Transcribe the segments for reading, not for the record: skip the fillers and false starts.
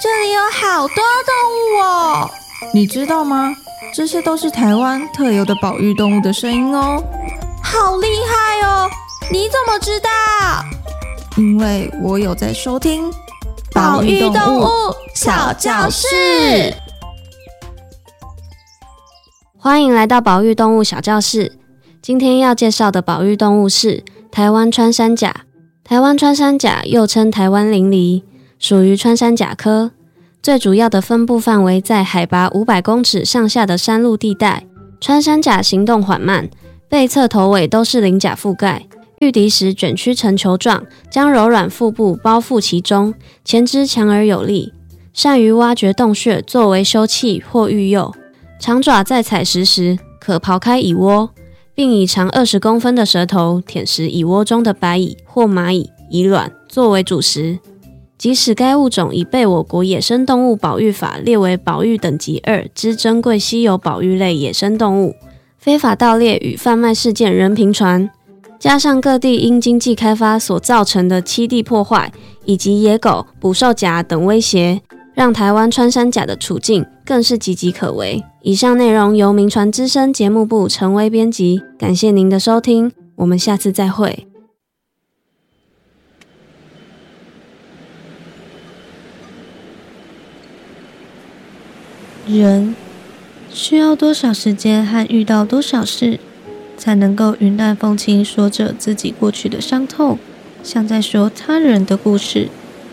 这里有好多动物哦！ 你知道吗？这些都是台湾特有的保育动物的声音哦。 好厉害哦！你怎么知道？ 因为我有在收听保育动物小教室。 欢迎来到保育动物小教室。今天要介绍的保育动物是台湾穿山甲。台湾穿山甲又称台湾羚狸，属于穿山甲科。最主要的分布范围在海拔500公尺上下的山路地带。穿山甲行动缓慢，背侧头尾都是鳞甲覆盖，遇敌时卷曲成球状，将柔软腹部包覆其中，前肢强而有力，善于挖掘洞穴作为休憩或育幼。长爪在采食时可刨开蚁窝，并以长20公分的舌头舔食蚁窝中的白蚁或蚂蚁蚁卵作为主食。即使该物种已被我国野生动物保育法列为保育等级2之珍贵稀有保育类野生动物，非法盗猎与贩卖事件仍频传，加上各地因经济开发所造成的栖地破坏以及野狗、捕兽夹等威胁，让台湾穿山甲的处境更是岌岌可危。以上内容由民传之声节目部陈薇编辑，感谢您的收听，我们下次再会。 人需要多少时间和遇到多少事，才能够云淡风轻说着自己过去的伤痛，像在说他人的故事。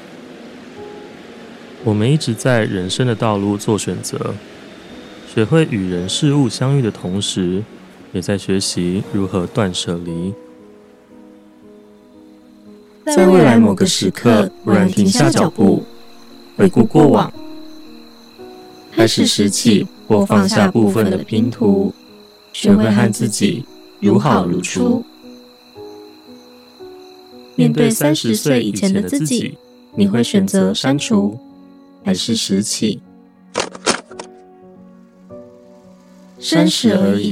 我们一直在人生的道路做选择，学会与人事物相遇的同时，也在学习如何断舍离。在未来某个时刻，忽然停下脚步，回顾过往，开始拾起或放下部分的拼图，学会和自己如好如初。面对30岁以前的自己，你会选择删除，还是拾起？30而已。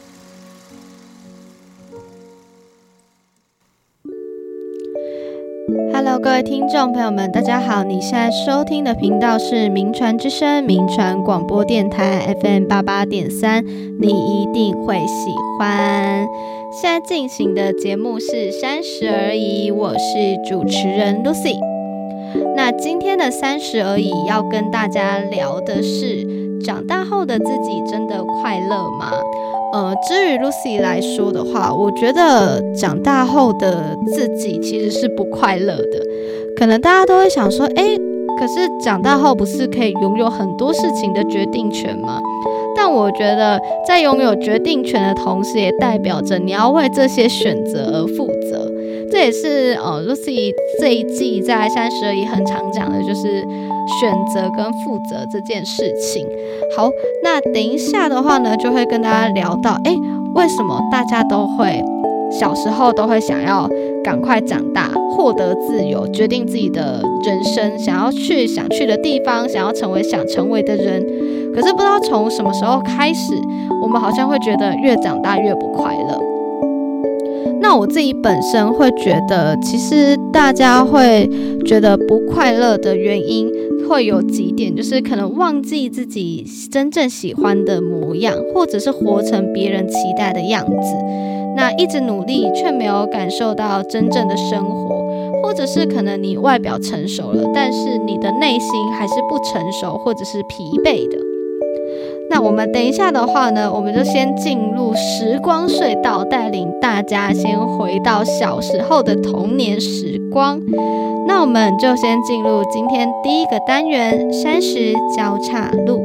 Hello， 各位听众朋友们，大家好！你现在收听的频道是民传之声民传广播电台 FM88.3，你一定会喜欢。现在进行的节目是30而已，我是主持人 Lucy。那今天的30而已要跟大家聊的是，长大后的自己真的快乐吗？至于 Lucy 来说的话，我觉得长大后的自己其实是不快乐的。可能大家都会想说，可是长大后不是可以拥有很多事情的决定权吗？但我觉得在拥有决定权的同时，也代表着你要为这些选择而负责。这也是Lucy 这一季在30而已很常讲的，就是选择跟负责这件事情。好，那等一下的话呢，就会跟大家聊到，为什么大家都会小时候都会想要赶快长大，获得自由，决定自己的人生，想去的地方，想要成为想成为的人。可是不知道从什么时候开始，我们好像会觉得越长大越不快乐。那我自己本身会觉得，其实大家会觉得不快乐的原因会有几点，就是可能忘记自己真正喜欢的模样，或者是活成别人期待的样子。那一直努力却没有感受到真正的生活，或者是可能你外表成熟了，但是你的内心还是不成熟，或者是疲惫的。那我们等一下的话呢，我们就先进入时光隧道，带领大家先回到小时候的童年时光。那我们就先进入今天第一个单元，30交岔路。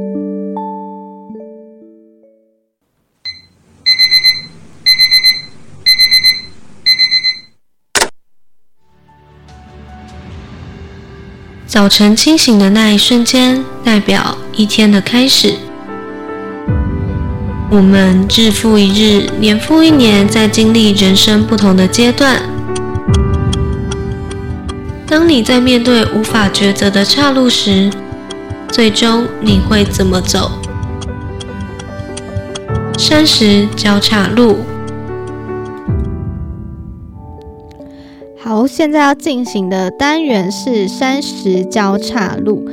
早晨清醒的那一瞬间，代表一天的开始。我们日复一日，年复一年，在经历人生不同的阶段。当你在面对无法抉择的岔路时，最终你会怎么走？30交岔路。好，现在要进行的单元是30交岔路。那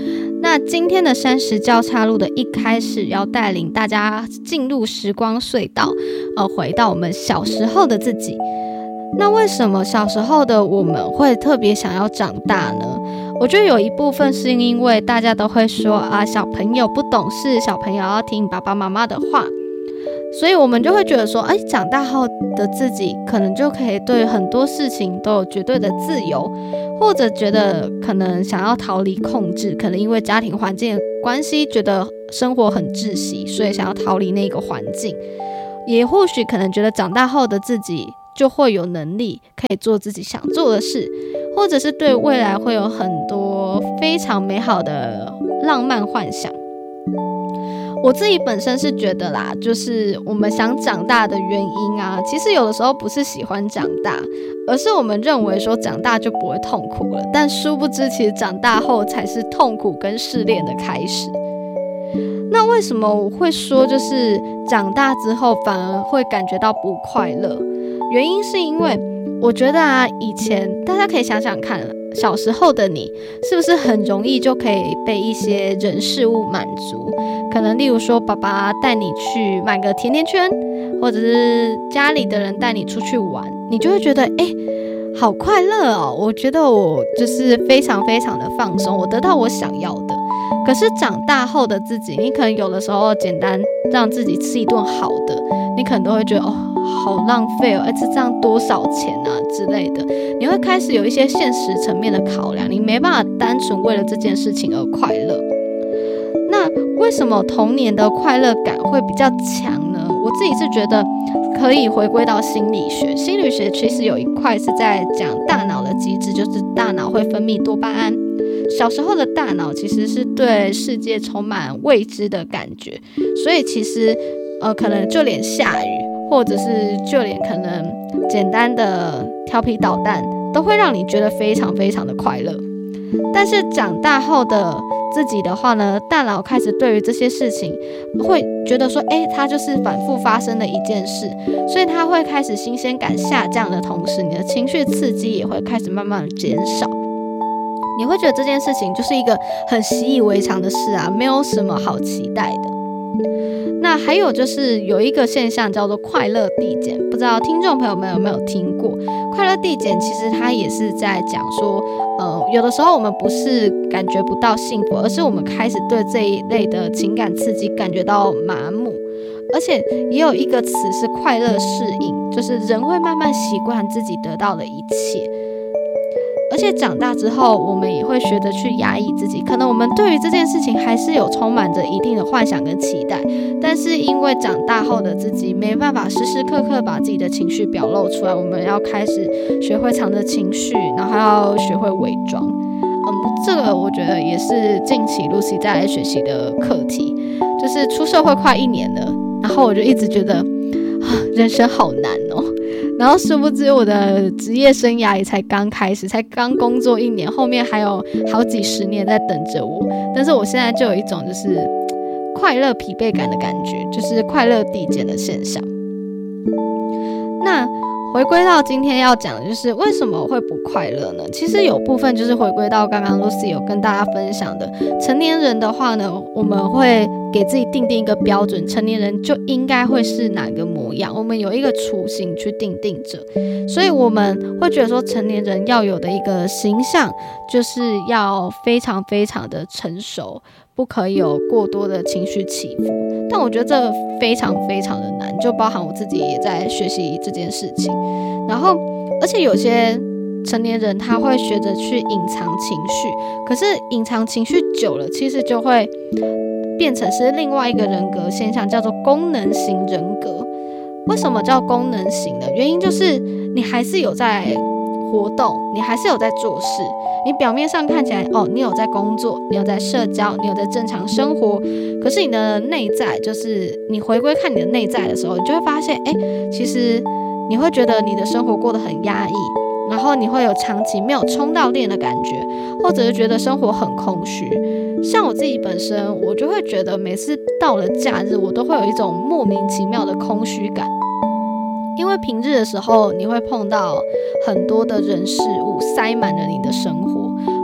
那今天的30交叉路的一开始，要带领大家进入时光隧道，回到我们小时候的自己。那为什么小时候的我们会特别想要长大呢？我觉得有一部分是因为大家都会说啊，小朋友不懂事，小朋友要听爸爸妈妈的话，所以我们就会觉得说，长大后的自己可能就可以对很多事情都有绝对的自由，或者觉得可能想要逃离控制，可能因为家庭环境的关系，觉得生活很窒息，所以想要逃离那个环境，也或许可能觉得长大后的自己就会有能力可以做自己想做的事，或者是对未来会有很多非常美好的浪漫幻想。我自己本身是觉得啦，就是我们想长大的原因啊，其实有的时候不是喜欢长大，而是我们认为说长大就不会痛苦了，但殊不知其实长大后才是痛苦跟试炼的开始。那为什么我会说就是长大之后反而会感觉到不快乐？原因是因为我觉得啊，以前大家可以想想看，小时候的你是不是很容易就可以被一些人事物满足？可能例如说爸爸带你去买个甜甜圈，或者是家里的人带你出去玩，你就会觉得好快乐哦，我觉得我就是非常非常的放松，我得到我想要的。可是长大后的自己，你可能有的时候简单让自己吃一顿好的，你可能都会觉得好浪费哦，这样多少钱啊之类的，你会开始有一些现实层面的考量，你没办法单纯为了这件事情而快乐。那为什么童年的快乐感会比较强呢？我自己是觉得可以回归到心理学，心理学其实有一块是在讲大脑的机制，就是大脑会分泌多巴胺。小时候的大脑其实是对世界充满未知的感觉，所以其实可能就连下雨，或者是就连可能简单的调皮捣蛋，都会让你觉得非常非常的快乐。但是长大后的自己的话呢，大脑开始对于这些事情会觉得说，它就是反复发生的一件事，所以它会开始新鲜感下降的同时，你的情绪刺激也会开始慢慢的减少。你会觉得这件事情就是一个很习以为常的事啊，没有什么好期待的。那还有就是有一个现象叫做快乐递减，不知道听众朋友们有没有听过？快乐递减其实它也是在讲说，有的时候我们不是感觉不到幸福，而是我们开始对这一类的情感刺激感觉到麻木。而且也有一个词是快乐适应，就是人会慢慢习惯自己得到的一切。而且长大之后，我们也会学着去压抑自己，可能我们对于这件事情还是有充满着一定的幻想跟期待，但是因为长大后的自己没办法时时刻刻把自己的情绪表露出来，我们要开始学会藏着情绪，然后要学会伪装。这个我觉得也是近期 Lucy 在学习的课题，就是出社会快1年了，然后我就一直觉得人生好难哦。然后殊不知我的职业生涯也才刚开始，才刚工作1年，后面还有好几十年在等着我。但是我现在就有一种就是快乐疲惫感的感觉，就是快乐递减的现象。那回归到今天要讲的就是为什么会不快乐呢？其实有部分就是回归到刚刚 Lucy 有跟大家分享的，成年人的话呢，我们会给自己定一个标准，成年人就应该会是哪个模样，我们有一个雏形去定着，所以我们会觉得说成年人要有的一个形象就是要非常非常的成熟，不可以有过多的情绪起伏。但我觉得这个非常非常的难，就包含我自己也在学习这件事情。然后而且有些成年人他会学着去隐藏情绪，可是隐藏情绪久了，其实就会变成是另外一个人格现象，叫做功能型人格。为什么叫功能型呢？原因就是你还是有在活动，你还是有在做事，你表面上看起来你有在工作，你有在社交，你有在正常生活，可是你的内在，就是你回归看你的内在的时候，你就会发现其实你会觉得你的生活过得很压抑，然后你会有长期没有充到电的感觉，或者是觉得生活很空虚。像我自己本身，我就会觉得每次到了假日，我都会有一种莫名其妙的空虚感。因为平日的时候，你会碰到很多的人事物塞满了你的生活，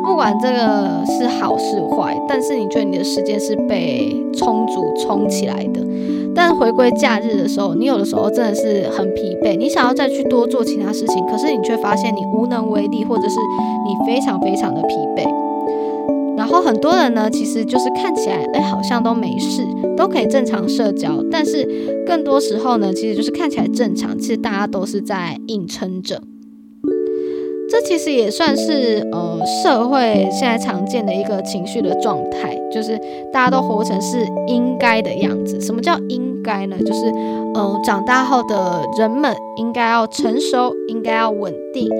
不管这个是好是坏，但是你觉得你的时间是被充足充起来的。但回归假日的时候，你有的时候真的是很疲惫，你想要再去多做其他事情，可是你却发现你无能为力，或者是你非常非常的疲惫。然后很多人呢，其实就是看起来好像都没事，都可以正常社交，但是更多时候呢，其实就是看起来正常，其实大家都是在硬撑着。这其实也算是社会现在常见的一个情绪的状态，就是大家都活成是应该的样子。什么叫应该呢？就是长大后的人们应该要成熟，应该要稳定，